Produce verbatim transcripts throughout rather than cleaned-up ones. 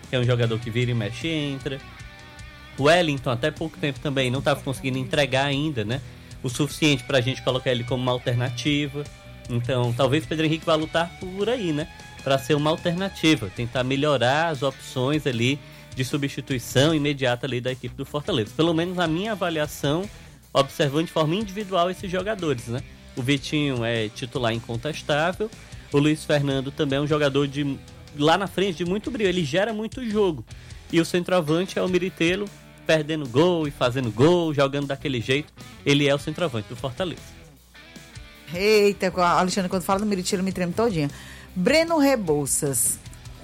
que é um jogador que vira e mexe e entra. O Wellington, até pouco tempo também, não estava conseguindo entregar ainda, né? O suficiente para a gente colocar ele como uma alternativa. Então, talvez o Pedro Henrique vá lutar por aí, né? Para ser uma alternativa, tentar melhorar as opções ali de substituição imediata ali da equipe do Fortaleza. Pelo menos a minha avaliação, observando de forma individual esses jogadores, né? O Vitinho é titular incontestável, o Luiz Fernando também é um jogador de lá na frente de muito brilho, ele gera muito jogo. E o centroavante é o Miritelo, perdendo gol e fazendo gol, jogando daquele jeito. Ele é o centroavante do Fortaleza. Eita, Alexandre, quando fala do Miritelo, me treme todinha. Breno Rebouças.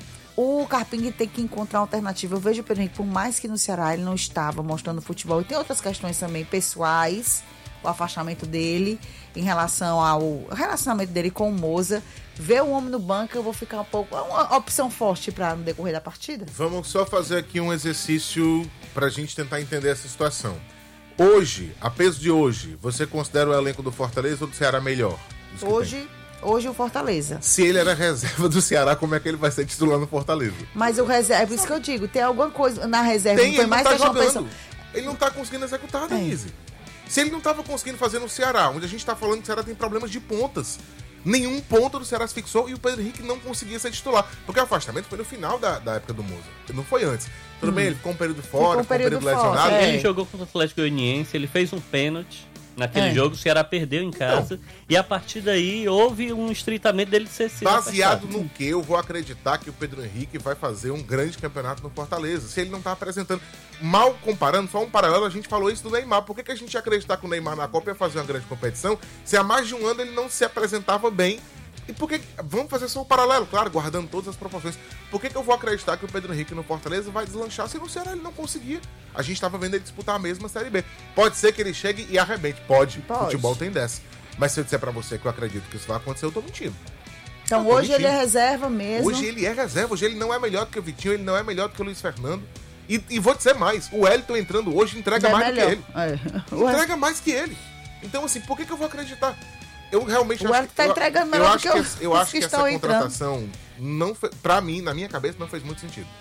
O Carpini tem que encontrar uma alternativa. Eu vejo o Pedro Henrique, por mais que no Ceará ele não estava mostrando futebol, e tem outras questões também pessoais, o afastamento dele em relação ao relacionamento dele com o Moza. Ver o homem no banco, eu vou ficar um pouco... É uma opção forte para no decorrer da partida? Vamos só fazer aqui um exercício para a gente tentar entender essa situação. Hoje, a peso de hoje, você considera o elenco do Fortaleza ou do Ceará melhor? Hoje... Hoje o Fortaleza. Se ele era reserva do Ceará, como é que ele vai ser titular no Fortaleza? Mas o reserva, isso que eu digo, tem alguma coisa na reserva. Tem, não foi ele mais não tá que a jogando. pensou. Ele não tá conseguindo executar, Denise. Se ele não tava conseguindo fazer no Ceará, onde a gente tá falando que o Ceará tem problemas de pontas, nenhum ponto do Ceará se fixou e o Pedro Henrique não conseguia ser titular. Porque o afastamento foi no final da, da época do Moza, não foi antes. Tudo hum. bem, ele ficou um período fora, ficou um período, ficou um período lesionado. É. Ele jogou contra o Atlético Goianiense, ele fez um pênalti. Naquele é. jogo, o Ceará perdeu em casa. Então, e a partir daí houve um estreitamento dele de ser sido baseado afastado. no que eu vou acreditar que o Pedro Henrique vai fazer um grande campeonato no Fortaleza. Se ele não tá apresentando. Mal comparando, só um paralelo, a gente falou isso do Neymar. Por que, que a gente ia acreditar que o Neymar na Copa ia fazer uma grande competição se há mais de um ano ele não se apresentava bem? E por que... Vamos fazer só um paralelo, claro, guardando todas as proporções. Por que, que eu vou acreditar que o Pedro Henrique no Fortaleza vai deslanchar se no Ceará ele não conseguia? A gente estava vendo ele disputar a mesma Série B. Pode ser que ele chegue e arrebente. Pode. Pode. Futebol tem dessa. Mas se eu disser pra você que eu acredito que isso vai acontecer, eu tô mentindo. Então tô hoje mentindo. ele é reserva mesmo. Hoje ele é reserva. Hoje ele não é melhor do que o Vitinho, ele não é melhor do que o Luiz Fernando. E, e vou dizer mais, o Wellington entrando hoje entrega é mais melhor. do que ele. É. Entrega mais que ele. Então assim, por que, que eu vou acreditar? Eu realmente o acho que... tá eu, entregando eu melhor acho do que, que, eu, eu acho que, que essa contratação, entrando. não fe, pra mim, na minha cabeça, não fez muito sentido.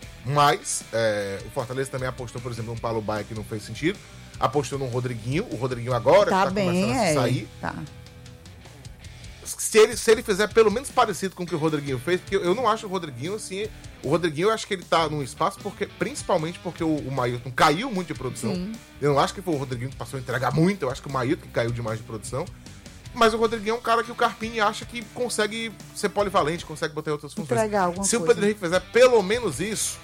Mas é, o Fortaleza também apostou, por exemplo, num Paulo Baia que não fez sentido. Apostou num Rodriguinho. O Rodriguinho agora tá que tá bem, começando é. a sair. Tá. Se ele, se ele fizer pelo menos parecido com o que o Rodriguinho fez, porque eu não acho o Rodriguinho assim... O Rodriguinho, eu acho que ele tá num espaço, porque, principalmente porque o, o Mailton caiu muito de produção. Sim. Eu não acho que foi o Rodriguinho que passou a entregar muito, eu acho que o Mailton que caiu demais de produção. Mas o Rodriguinho é um cara que o Carpini acha que consegue ser polivalente, consegue botar em outras funções. Entregar alguma Se coisa. o Pedro Henrique fizer pelo menos isso,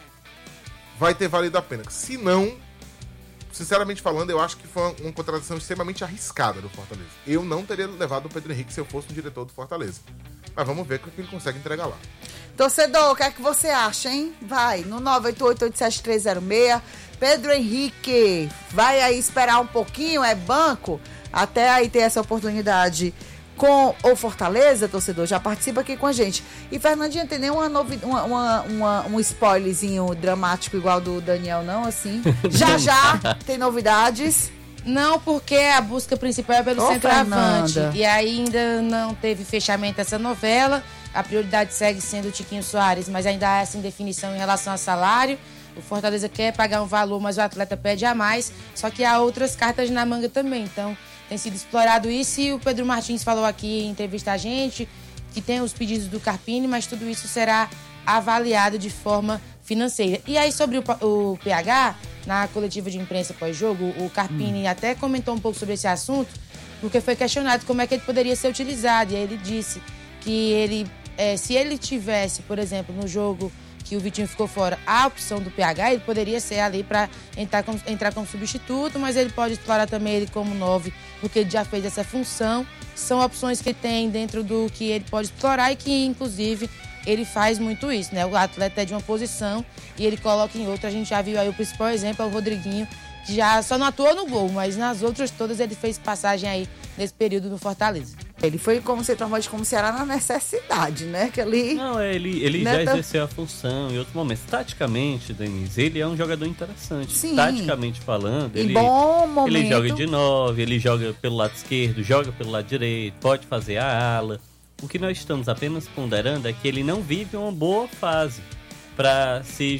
vai ter valido a pena. Se não, sinceramente falando, eu acho que foi uma, uma contratação extremamente arriscada do Fortaleza. Eu não teria levado o Pedro Henrique se eu fosse um diretor do Fortaleza. Mas vamos ver o que ele consegue entregar lá. Torcedor, o que é que você acha, hein? Vai, no nove oito oito, oito sete três zero seis. Pedro Henrique, vai aí esperar um pouquinho, é banco, até aí ter essa oportunidade com o Fortaleza, torcedor, já participa aqui com a gente. E Fernandinha, tem nenhuma novidade, uma, uma, uma, um spoilerzinho dramático igual do Daniel, não, assim? Já, já, tem novidades? Não, porque a busca principal é pelo Ô, centroavante. Fernanda. E ainda não teve fechamento essa novela. A prioridade segue sendo o Tiquinho Soares, mas ainda há essa indefinição em relação a salário. O Fortaleza quer pagar um valor, mas o atleta pede a mais. Só que há outras cartas na manga também. Então, tem sido explorado isso. E o Pedro Martins falou aqui em entrevista a gente que tem os pedidos do Carpini, mas tudo isso será avaliado de forma financeira. E aí, sobre o, o P H, na coletiva de imprensa pós-jogo, o Carpini hum. até comentou um pouco sobre esse assunto, porque foi questionado como é que ele poderia ser utilizado. E aí ele disse que ele, é, se ele tivesse, por exemplo, no jogo que o Vitinho ficou fora, a opção do P H, ele poderia ser ali para entrar, entrar como substituto, mas ele pode explorar também ele como nove, porque ele já fez essa função. São opções que ele tem dentro do que ele pode explorar e que, inclusive, ele faz muito isso, né? O atleta é de uma posição e ele coloca em outra. A gente já viu aí o principal exemplo, é o Rodriguinho, que já só não atuou no gol, mas nas outras todas ele fez passagem aí nesse período no Fortaleza. Ele foi como centroavante como o Ceará na necessidade, né? Que ali... Não, ele, ele já exerceu a função em outros momentos. Taticamente, Denise, ele é um jogador interessante. Sim. Taticamente falando, em ele, bom momento. ele joga de nove, ele joga pelo lado esquerdo, joga pelo lado direito, pode fazer a ala. O que nós estamos apenas ponderando é que ele não vive uma boa fase para se